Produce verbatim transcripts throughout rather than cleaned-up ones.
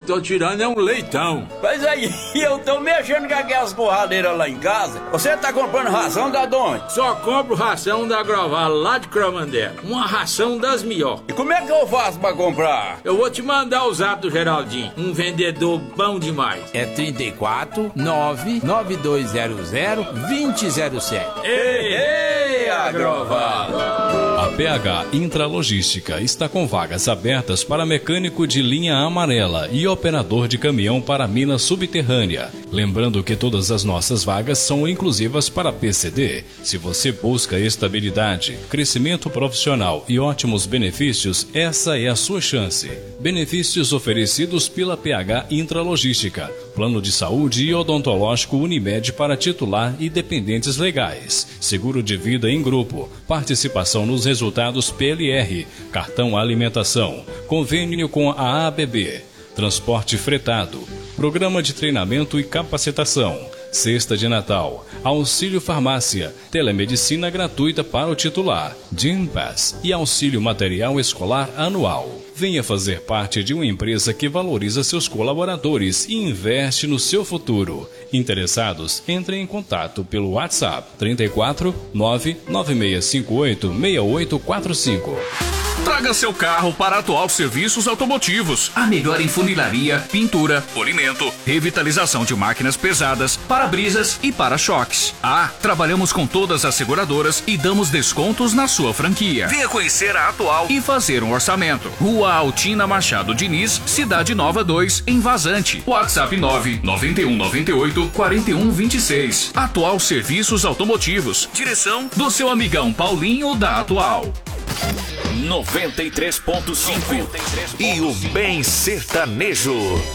tô tirando é um leitão. Pois aí, eu tô mexendo com aquelas torradeiras lá em casa. Você tá comprando ração da onde? Só compro ração da Groval lá de Cromandela. Uma ração das melhores. E como é que eu faço pra comprar? Eu vou te mandar o zap do Geraldinho. Um vendedor bom demais. É trinta e quatro, nove nove dois zero zero, dois zero zero sete. Ei, ei, Agroval! A P H Intralogística está com vagas abertas para mecânico de linha amarela e operador de caminhão para mina subterrânea. Lembrando que todas as nossas vagas são inclusivas para P C D. Se você busca estabilidade, crescimento profissional e ótimos benefícios, essa é a sua chance. Benefícios oferecidos pela P H Intralogística. Plano de saúde e odontológico Unimed para titular e dependentes legais. Seguro de vida em grupo. Participação nos resultados P L R. Cartão alimentação. Convênio com a A B B. Transporte fretado. Programa de treinamento e capacitação. Cesta de Natal, auxílio farmácia, telemedicina gratuita para o titular, Gympass e auxílio material escolar anual. Venha fazer parte de uma empresa que valoriza seus colaboradores e investe no seu futuro. Interessados, entrem em contato pelo WhatsApp trinta e quatro, nove nove seis cinco oito, seis oito quatro cinco. Traga seu carro para a Atual Serviços Automotivos. A melhor em funilaria, pintura, polimento, revitalização de máquinas pesadas, para-brisas e para-choques. Ah, trabalhamos com todas as seguradoras e damos descontos na sua franquia. Venha conhecer a Atual e fazer um orçamento. Rua Altina Machado Diniz, Cidade Nova dois, em Vazante. WhatsApp nove nove um nove oito, quatro um dois seis. Atual Serviços Automotivos. Direção do seu amigão Paulinho da Atual. noventa e três ponto cinco e o Bem Sertanejo.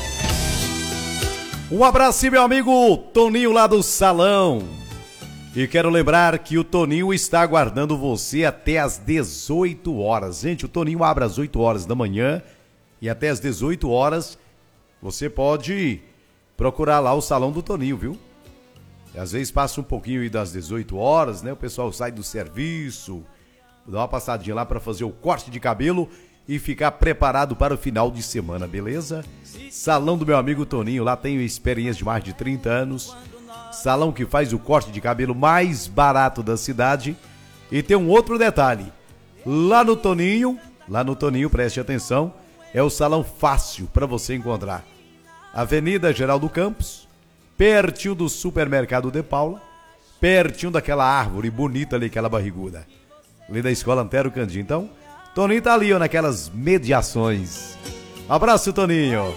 Um abraço, meu amigo Toninho lá do Salão. E quero lembrar que o Toninho está aguardando você até às dezoito horas. Gente, o Toninho abre às oito horas da manhã e até às dezoito horas você pode procurar lá o Salão do Toninho, viu? E às vezes passa um pouquinho aí das dezoito horas, né? O pessoal sai do serviço, dá uma passadinha lá para fazer o corte de cabelo e ficar preparado para o final de semana, beleza? Salão do meu amigo Toninho, lá tenho experiência de mais de trinta anos. Salão que faz o corte de cabelo mais barato da cidade. E tem um outro detalhe, lá no Toninho, lá no Toninho, preste atenção, é o salão fácil para você encontrar. Avenida Geraldo Campos, pertinho do Supermercado de Paula, pertinho daquela árvore bonita ali, aquela barriguda. Ali da Escola Antero Candim. Então, Toninho tá ali, ó, naquelas mediações. Abraço, Toninho.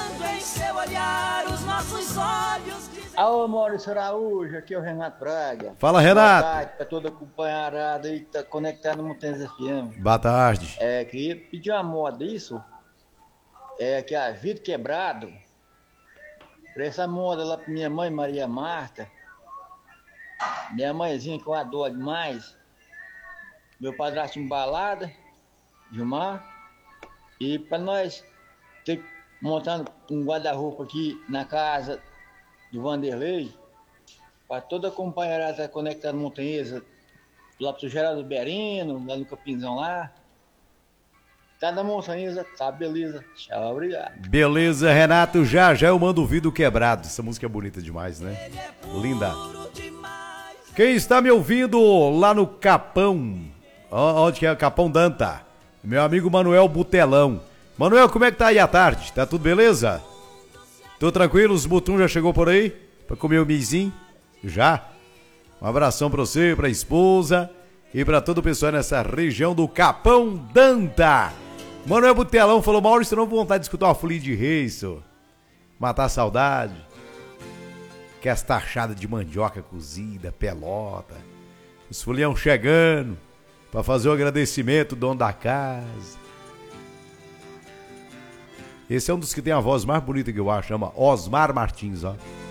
Alô, Maurício Araújo, aqui é o Renato Braga. Fala, Renato. Boa tarde pra toda a companheirada aí que tá conectado no Montanhas F M. Boa tarde. É, queria pedir uma moda isso, é que a Vidro Quebrado, pra essa moda lá pra minha mãe, Maria Marta, minha mãezinha que eu adoro demais, meu padrasto embalada, Gilmar, e para nós ter montando um guarda-roupa aqui na casa do Vanderlei, para toda a companheirada conectada no Montanhesa, lá pro Geraldo Berino, lá no Capinzão lá. Tá na Montanhesa, tá beleza. Tchau, obrigado. Beleza, Renato, já já eu mando o vidro quebrado. Essa música é bonita demais, né? Linda. Quem está me ouvindo lá no Capão? Onde que é? Capão Danta. Meu amigo Manuel Butelão. Manuel, como é que tá aí à tarde? Tá tudo beleza? Tô tranquilo? Os Butum já chegou por aí? Pra comer o mizinho? Já? Um abração pra você, pra esposa e pra todo o pessoal nessa região do Capão Danta. Manuel Butelão falou, Maurício, não vou vontade de escutar uma folia de reis, senhor. Matar a saudade. Que as tachadas de mandioca cozida, pelota. Os folião chegando pra fazer o agradecimento do dono da casa. Esse é um dos que tem a voz mais bonita que eu acho, chama Osmar Martins, ó.